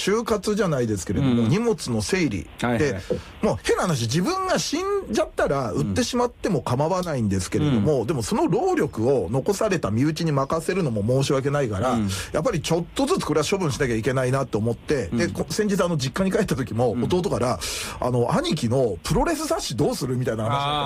就活じゃないですけれども、荷物の整理で、もう変な話、自分が死んじゃったら売ってしまっても構わないんですけれども、でもその労力を残された身内に任せるのも申し訳ないから、やっぱりちょっとずつこれは処分しなきゃいけないなと思って、で先日実家に帰った時も弟から兄貴のプロレス雑誌どうするみたいな話